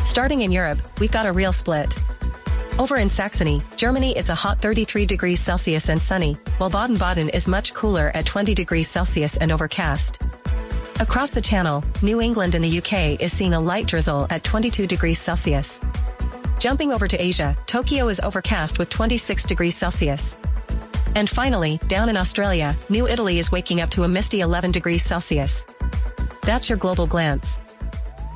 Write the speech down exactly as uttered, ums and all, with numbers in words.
Starting in Europe, we've got a real split. Over in Saxony, Germany, it's a hot thirty-three degrees Celsius and sunny, while Baden-Baden is much cooler at twenty degrees Celsius and overcast. Across the Channel, New England in the U K is seeing a light drizzle at twenty-two degrees Celsius. Jumping over to Asia, Tokyo is overcast with twenty-six degrees Celsius. And finally, down in Australia, New Italy is waking up to a misty eleven degrees Celsius. That's your global glance.